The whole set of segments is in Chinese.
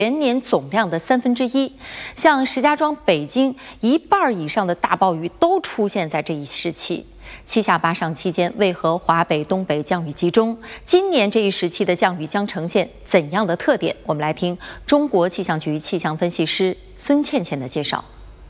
全年总量的1/3。像石家庄、北京1半以上的大暴雨都出现在这一时期。7下8上期间，为何华北、东北降雨集中？今年这一时期的降雨将呈现怎样的特点？我们来听中国气象局气象分析师孙倩倩的介绍。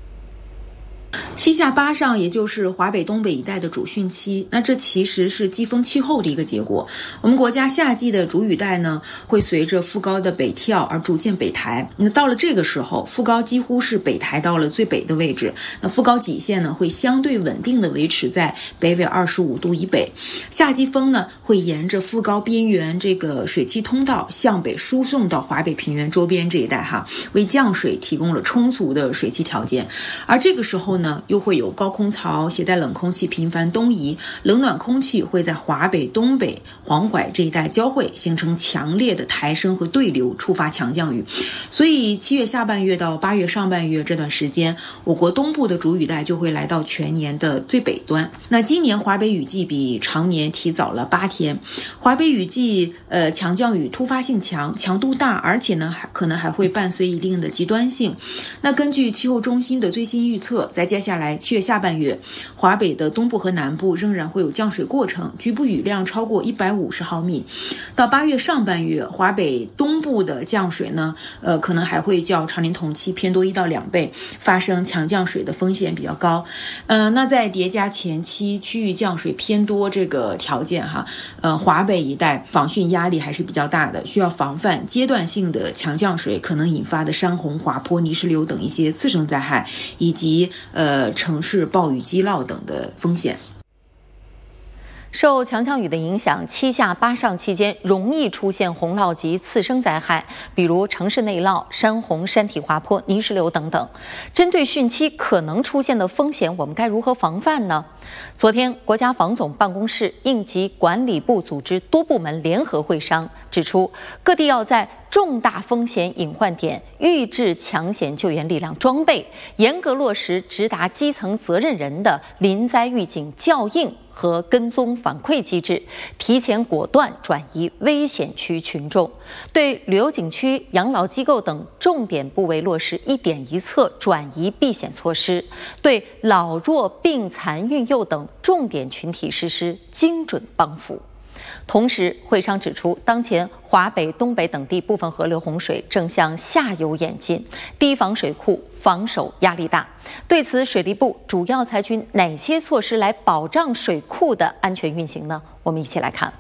7下8上，也就是华北、东北一带的主汛期，那这其实是季风气候的一个结果。我们国家夏季的主雨带呢，会随着副高的北跳而逐渐北抬。那到了这个时候，副高几乎是北抬到了最北的位置，那副高极限呢，会相对稳定的维持在北纬25度以北。夏季风呢，会沿着副高边缘这个水汽通道向北输送到华北平原周边这一带为降水提供了充足的水汽条件。而这个时候呢，又会有高空槽携带冷空气频繁东移，冷暖空气会在华北、东北、黄淮这一带交汇，形成强烈的抬升和对流，触发强降雨。所以7月下半月到8月上半月这段时间，我国东部的主雨带就会来到全年的最北端。那今年华北雨季比常年提早了8天，华北雨季强降雨突发性强，强度大，而且呢可能还会伴随一定的极端性。那根据气候中心的最新预测，在接下来7月下半月，华北的东部和南部仍然会有降水过程，局部雨量超过150毫米。到8月上半月，华北东部的降水呢，可能还会较常年同期偏多1到2倍，发生强降水的风险比较高。那在叠加前期区域降水偏多这个条件华北一带防汛压力还是比较大的，需要防范阶段性的强降水可能引发的山洪、滑坡、泥石流等一些次生灾害，以及城市暴雨积涝等的风险。 受强降雨的影响，7下8上期间容易出现洪涝及次生灾害，比如城市内涝、山洪、山体滑坡、泥石流等等。针对汛期可能出现的风险，我们该如何防范呢？昨天，国家防总办公室、应急管理部组织多部门联合会商，指出各地要在重大风险隐患点预置抢险救援力量装备，严格落实直达基层责任人的临灾预警校应和跟踪反馈机制，提前果断转移危险区群众，对旅游景区、养老机构等重点部位落实一点一策转移避险措施，对老弱病残孕幼等重点群体实施精准帮扶。同时，会商指出，当前华北、东北等地部分河流洪水正向下游演进，堤防水库防守压力大。对此，水利部主要采取哪些措施来保障水库的安全运行呢？我们一起来看。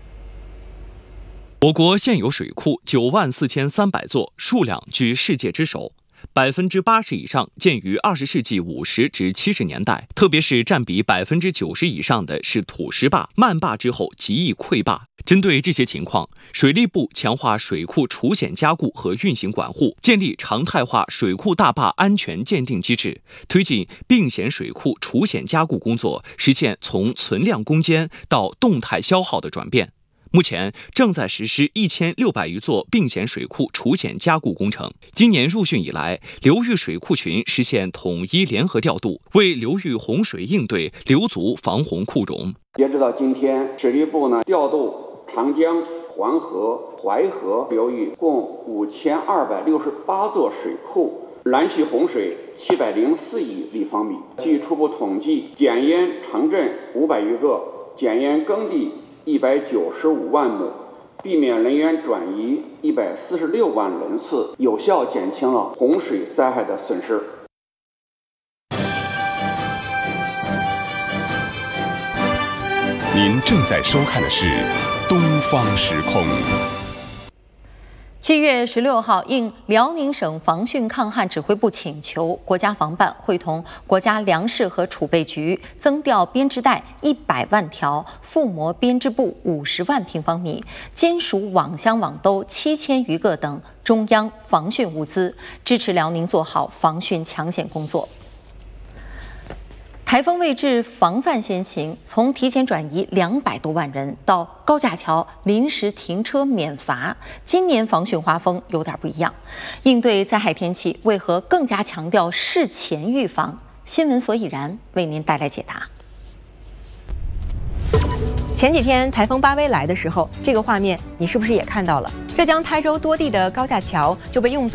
我国现有水库94300座，数量居世界之首。80%以上建于20世纪50至70年代，特别是占比90%以上的是土石坝、漫坝之后极易溃坝。针对这些情况，水利部强化水库除险加固和运行管护，建立常态化水库大坝安全鉴定机制，推进并险水库除险加固工作，实现从存量攻坚到动态消耗的转变。目前正在实施1600余座并险水库除险加固工程。今年入汛以来，流域水库群实现统一联合调度，为流域洪水应对留足防洪库容。 截止到今天，水利部调度长江、黄河、淮河流域共5268座水库，拦蓄洪水704亿立方米。据初步统计，减淹城镇500余个，减淹耕地195万亩，避免人员转移146万人次，有效减轻了洪水灾害的损失。 您正在收看的是《东方时空》。 7月16号，应辽宁省防汛抗旱指挥部请求，国家防办会同国家粮食和储备局增调编织带100万条，覆膜编织布50万平方米，金属网箱网兜7000余个等中央防汛物资，支持辽宁做好防汛抢险工作。台风未至，防范先行，从提前转移200多万人到高架桥临时停车免罚，今年防汛画风有点不一样。应对灾害天气，为何更加强调事前预防？新闻所以然为您带来解答。 前几天台风巴威来的时候，这个画面你是不是也看到了？浙江台州多地的高架桥就被用作